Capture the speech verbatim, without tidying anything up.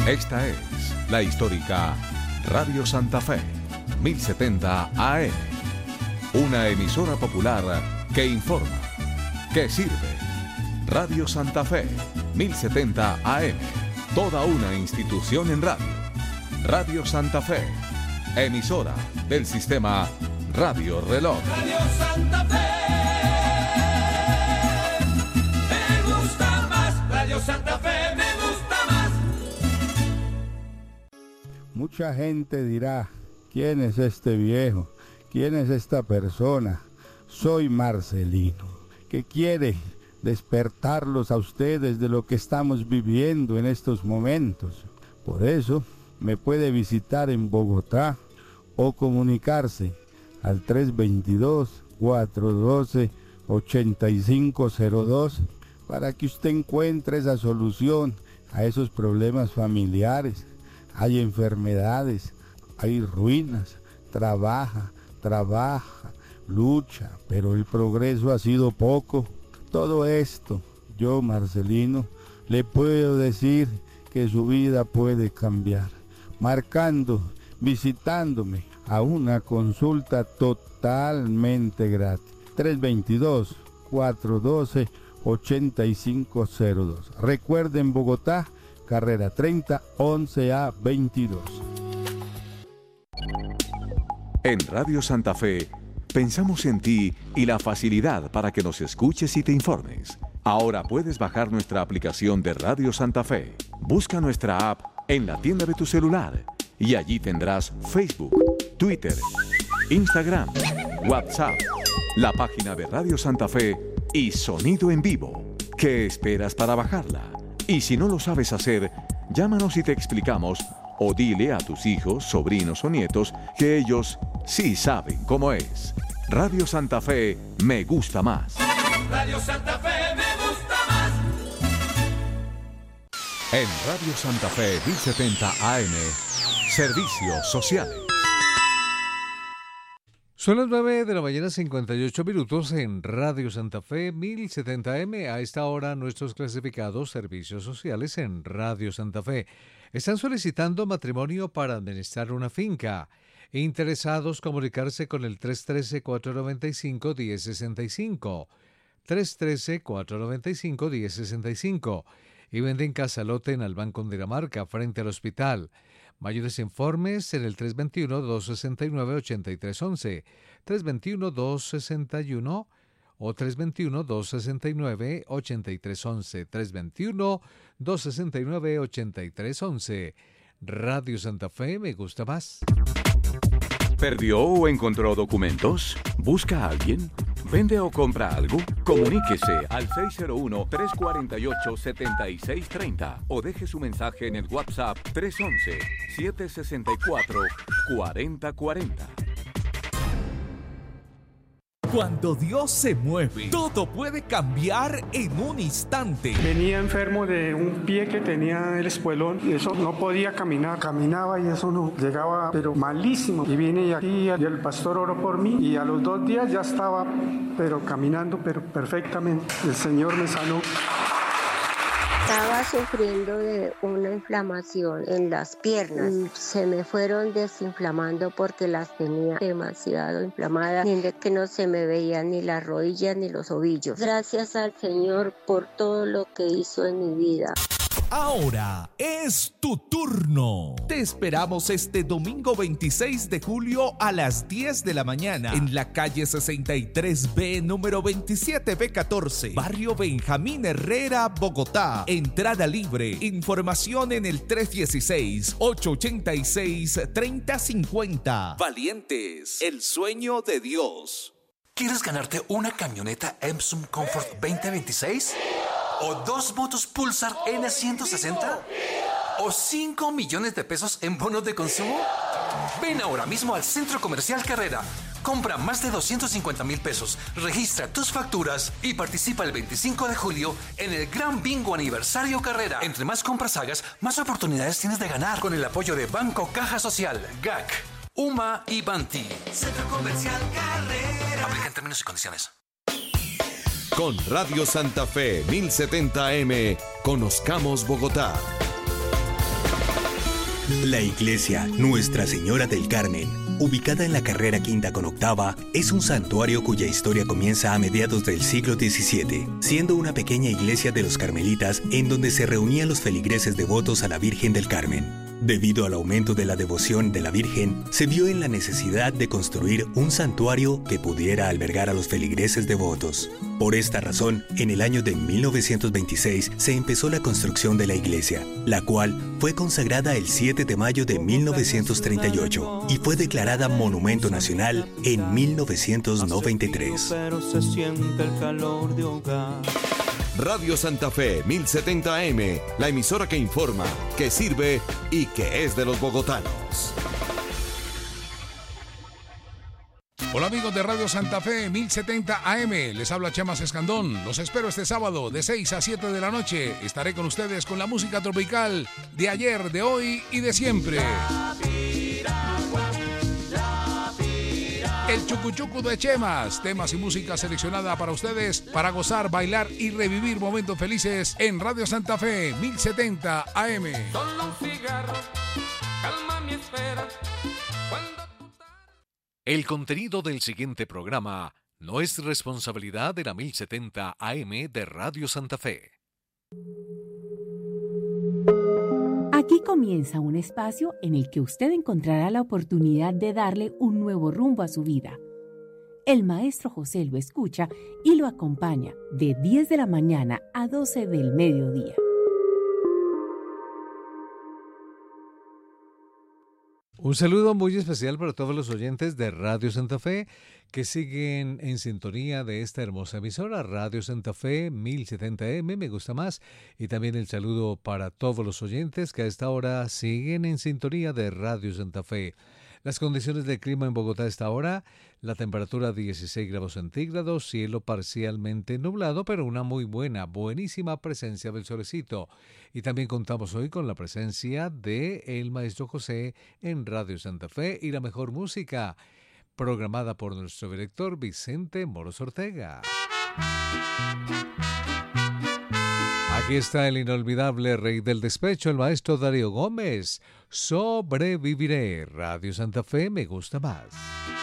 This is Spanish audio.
Esta es la histórica Radio Santa Fe, mil setenta A M. Una emisora popular que informa, que sirve. Radio Santa Fe, mil setenta A M. Toda una institución en radio. Radio Santa Fe, emisora del sistema Radio Reloj. Radio Santa Fe, me gusta más. Radio Santa Fe, me gusta más. Mucha gente dirá, ¿quién es este viejo? ¿Quién es esta persona? Soy Marcelino, que quiere despertarlos a ustedes de lo que estamos viviendo en estos momentos. Por eso me puede visitar en Bogotá o comunicarse al tres veintidós, cuatrocientos doce, ochenta y cinco cero dos para que usted encuentre esa solución a esos problemas familiares. Hay enfermedades, hay ruinas, trabaja, trabaja, lucha, pero el progreso ha sido poco. Todo esto, yo, Marcelino, le puedo decir que su vida puede cambiar, marcando, visitándome a una consulta totalmente gratis. tres veintidós, cuatrocientos doce, ochenta y cinco cero dos. Recuerden, Bogotá, carrera treinta, once A veintidós. En Radio Santa Fe, pensamos en ti y la facilidad para que nos escuches y te informes. Ahora puedes bajar nuestra aplicación de Radio Santa Fe. Busca nuestra app en la tienda de tu celular y allí tendrás Facebook, Twitter, Instagram, WhatsApp, la página de Radio Santa Fe y sonido en vivo. ¿Qué esperas para bajarla? Y si no lo sabes hacer, llámanos y te explicamos, o dile a tus hijos, sobrinos o nietos que ellos sí saben cómo es. Radio Santa Fe, me gusta más. Radio Santa Fe, me gusta más. En Radio Santa Fe mil setenta A M, Servicios Sociales. Son las nueve de la mañana, cincuenta y ocho minutos en Radio Santa Fe mil setenta A M. A esta hora nuestros clasificados servicios sociales en Radio Santa Fe están solicitando matrimonio para administrar una finca. Interesados, comunicarse con el tres uno tres, cuatro nueve cinco, uno cero seis cinco. tres uno tres, cuatro nueve cinco, uno cero seis cinco. Y venden casalote en Albán, Cundinamarca, frente al hospital. Mayores informes en el tres dos uno, dos seis nueve, ocho tres uno uno, tres dos uno, dos seis uno o tres dos uno, dos seis nueve, ocho tres uno uno, tres dos uno, dos seis nueve, ocho tres uno uno. Radio Santa Fe, me gusta más. ¿Perdió o encontró documentos? ¿Busca a alguien? ¿Vende o compra algo? Comuníquese al seis cero uno, tres cuatro ocho, siete seis tres cero o deje su mensaje en el WhatsApp tres uno uno, siete seis cuatro, cuatro cero cuatro cero. Cuando Dios se mueve, todo puede cambiar en un instante. Venía enfermo de un pie que tenía el espuelón y eso no podía caminar. Caminaba y eso no llegaba, pero malísimo. Y vine aquí y el pastor oró por mí y a los dos días ya estaba, pero caminando, pero perfectamente. El Señor me sanó. Estaba sufriendo de una inflamación en las piernas. Se me fueron desinflamando porque las tenía demasiado inflamadas, ni de que no se me veían ni las rodillas ni los ovillos. Gracias al Señor por todo lo que hizo en mi vida. Ahora es tu turno. Te esperamos este domingo veintiséis de julio a las diez de la mañana en la calle sesenta y tres B, número veintisiete B catorce, barrio Benjamín Herrera, Bogotá. Entrada libre. Información en el tres uno seis, ocho ocho seis, tres cero cinco cero. Valientes, el sueño de Dios. ¿Quieres ganarte una camioneta Epson Comfort veinte veintiséis? ¿O dos motos Pulsar N ciento sesenta? ¿O cinco millones de pesos en bonos de consumo? Ven ahora mismo al Centro Comercial Carrera. Compra más de doscientos cincuenta mil pesos, registra tus facturas y participa el veinticinco de julio en el Gran Bingo Aniversario Carrera. Entre más compras hagas, más oportunidades tienes de ganar. Con el apoyo de Banco Caja Social, G A C, U M A y Banti. Centro Comercial Carrera. Aplica en términos y condiciones. Con Radio Santa Fe mil setenta A M, conozcamos Bogotá. La iglesia Nuestra Señora del Carmen, ubicada en la carrera quinta con octava, es un santuario cuya historia comienza a mediados del siglo diecisiete, siendo una pequeña iglesia de los carmelitas en donde se reunían los feligreses devotos a la Virgen del Carmen. Debido al aumento de la devoción de la Virgen, se vio en la necesidad de construir un santuario que pudiera albergar a los feligreses devotos. Por esta razón, en el año de mil novecientos veintiséis se empezó la construcción de la iglesia, la cual fue consagrada el siete de mayo de mil novecientos treinta y ocho y fue declarada Monumento Nacional en mil novecientos noventa y tres. Radio Santa Fe mil setenta A M, la emisora que informa, que sirve y que es de los bogotanos. Hola amigos de Radio Santa Fe mil setenta A M, les habla Chema Escandón. Los espero este sábado de seis a siete de la noche. Estaré con ustedes con la música tropical de ayer, de hoy y de siempre. El chucuchucu de Chemas, temas y música seleccionada para ustedes para gozar, bailar y revivir momentos felices en Radio Santa Fe mil setenta A M. Solo un cigarro, calma mi espera. Cuando... El contenido del siguiente programa no es responsabilidad de la mil setenta A M de Radio Santa Fe. Aquí comienza un espacio en el que usted encontrará la oportunidad de darle un nuevo rumbo a su vida. El maestro José lo escucha y lo acompaña de diez de la mañana a doce del mediodía. Un saludo muy especial para todos los oyentes de Radio Santa Fe que siguen en sintonía de esta hermosa emisora, Radio Santa Fe mil setenta A M, me gusta más. Y también el saludo para todos los oyentes que a esta hora siguen en sintonía de Radio Santa Fe. Las condiciones del clima en Bogotá a esta hora, la temperatura dieciséis grados centígrados, cielo parcialmente nublado, pero una muy buena, buenísima presencia del solecito. Y también contamos hoy con la presencia de el maestro José en Radio Santa Fe y la mejor música, programada por nuestro director Vicente Moros Ortega. Aquí está el inolvidable rey del despecho, el maestro Darío Gómez. Sobreviviré. Radio Santa Fe me gusta más.